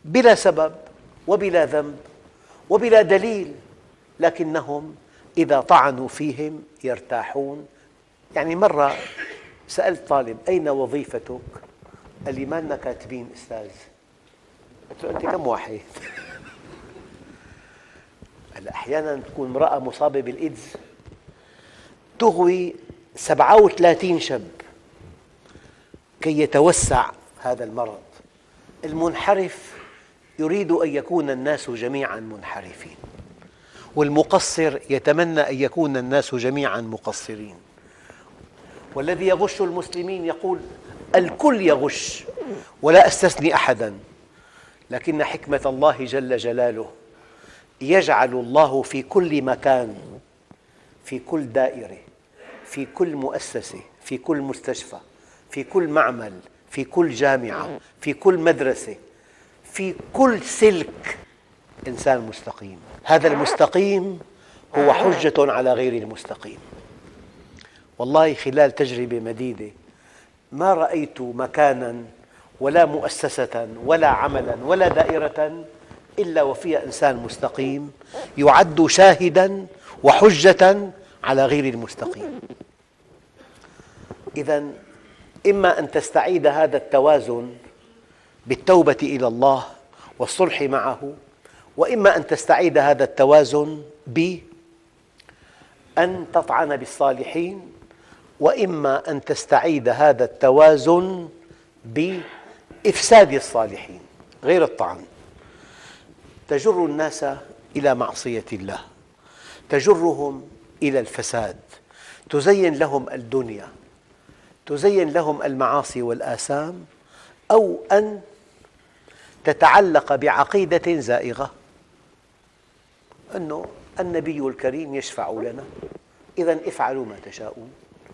بلا سبب وبلا ذنب وبلا دليل، لكنهم إذا طعنوا فيهم يرتاحون. يعني مرة سألت طالب: أين وظيفتك؟ قال لي: ما لنا كاتبين أستاذ. قلت له: أنت كم واحد؟ هلا أحياناً تكون امرأة مصابة بالإيدز تغوي 37 شاب كي يتوسع هذا المرض. المنحرف يريد أن يكون الناس جميعاً منحرفين، والمقصر يتمنى أن يكون الناس جميعاً مقصرين. والذي يغش المسلمين يقول: الكل يغش ولا أستثني أحداً. لكن حكمة الله جل جلاله يجعل الله في كل مكان، في كل دائرة، في كل مؤسسة، في كل مستشفى، في كل معمل، في كل جامعة، في كل مدرسة، في كل سلك إنسان مستقيم. هذا المستقيم هو حجة على غير المستقيم. والله خلال تجربة مديدة ما رأيت مكاناً ولا مؤسسة ولا عملاً ولا دائرة إلا وفيها إنسان مستقيم يعد شاهداً وحجة على غير المستقيم. إذن إما أن تستعيد هذا التوازن بالتوبة إلى الله والصلح معه، وإما أن تستعيد هذا التوازن بأن تطعن بالصالحين، وإما أن تستعيد هذا التوازن بإفساد الصالحين غير الطعن. تجر الناس إلى معصية الله، تجرهم إلى الفساد، تزين لهم الدنيا، تزين لهم المعاصي والآثام، أو أن تتعلق بعقيدة زائغة أنه النبي الكريم يشفع لنا إذن افعلوا ما تشاءون.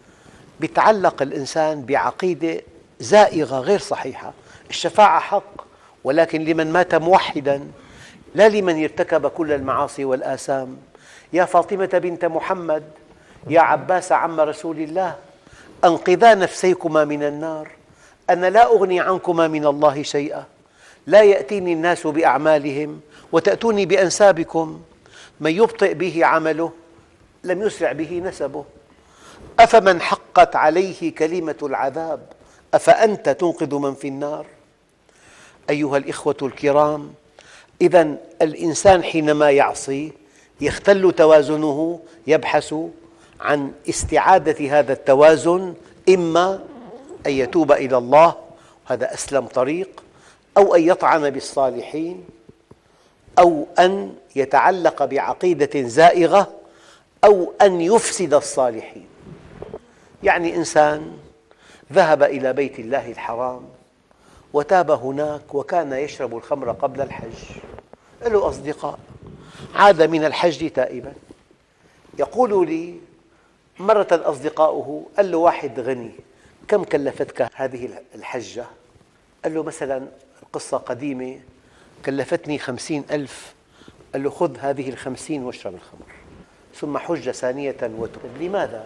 يتعلق الإنسان بعقيدة زائغة غير صحيحة. الشفاعة حق، ولكن لمن مات موحداً، لا لمن ارتكب كل المعاصي والآثام. يا فاطمة بنت محمد، يا عباس عم رسول الله، أنقذا نفسيكما من النار، أنا لا أغني عنكما من الله شيئا، لا يأتيني الناس بأعمالهم وتأتوني بأنسابكم، من يبطئ به عمله لم يسرع به نسبه، أفمن حقت عليه كلمة العذاب أفأنت تنقذ من في النار. أيها الإخوة الكرام، إذن الإنسان حينما يعصي يختل توازنه، يبحث عن استعادة هذا التوازن، إما أن يتوب إلى الله، هذا أسلم طريق، أو أن يطعن بالصالحين، أو أن يتعلق بعقيدة زائغة، أو أن يفسد الصالحين. يعني إنسان ذهب إلى بيت الله الحرام وتاب هناك وكان يشرب الخمر قبل الحج، له أصدقاء، عاد من الحج تائباً. يقول لي مرة أصدقاؤه، قال له واحد غني: كم كلفتك هذه الحجة؟ قال له مثلاً القصة قديمة، كلفتني 50,000. قال له: خذ هذه 50 واشرب الخمر، ثم حج ثانية وتب. لماذا؟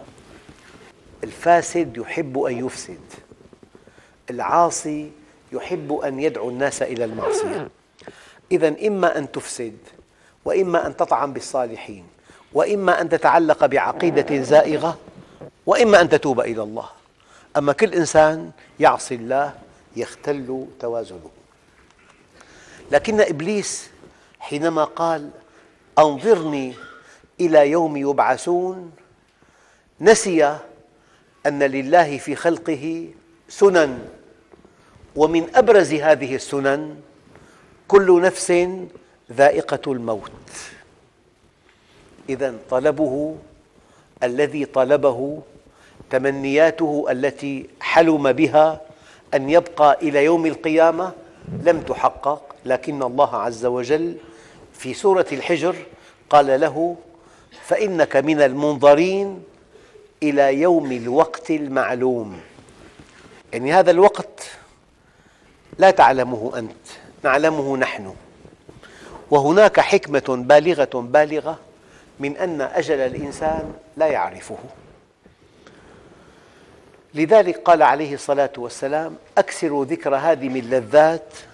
الفاسد يحب أن يفسد، العاصي يحب أن يدعو الناس إلى المعصية. إذن إما أن تفسد، وإما أن تطعن بالصالحين، وإما أن تتعلق بعقيدة زائغة، وإما أن تتوب إلى الله. أما كل إنسان يعصي الله يختل توازنه. لكن إبليس حينما قال: أنظرني إلى يوم يبعثون، نسي أن لله في خلقه سنن، ومن أبرز هذه السنن: كل نفس ذائقة الموت. إذن طلبه الذي طلبه، تمنياته التي حلم بها أن يبقى إلى يوم القيامة لم تحقق، لكن الله عز وجل في سورة الحجر قال له: فإنك من المنظرين إلى يوم الوقت المعلوم. يعني هذا الوقت لا تعلمه أنت، نعلمه نحن. وهناك حكمة بالغة من أن أجل الإنسان لا يعرفه. لذلك قال عليه الصلاة والسلام: أكثروا ذكر هادم اللذات